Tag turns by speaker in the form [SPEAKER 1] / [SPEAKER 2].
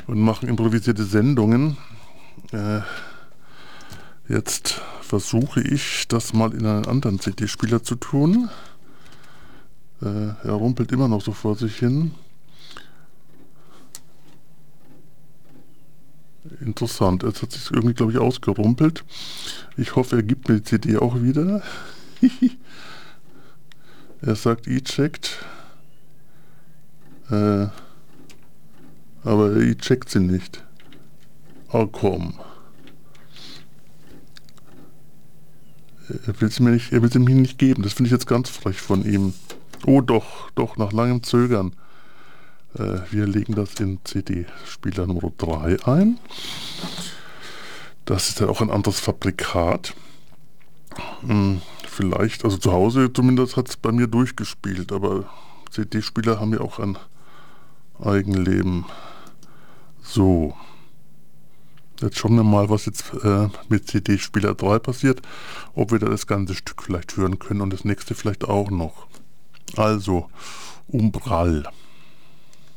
[SPEAKER 1] und machen improvisierte Sendungen. Jetzt versuche ich, das mal in einen anderen CD-Spieler zu tun. Er rumpelt immer noch so vor sich hin. Interessant, jetzt hat sich irgendwie, glaube ich, ausgerumpelt. Ich hoffe, er gibt mir die CD auch wieder. Er sagt eject. Aber er eject sie nicht. Oh komm. Er will sie mir nicht geben. Das finde ich jetzt ganz frech von ihm. Oh doch, nach langem Zögern. Wir legen das in CD-Spieler Nummer 3 ein. Das ist ja auch ein anderes Fabrikat. Vielleicht, also zu Hause zumindest hat es bei mir durchgespielt, aber CD-Spieler haben ja auch ein Eigenleben. So. Jetzt schauen wir mal, was jetzt mit CD-Spieler 3 passiert. Ob wir da das ganze Stück vielleicht hören können und das nächste vielleicht auch noch. Also, Umbral.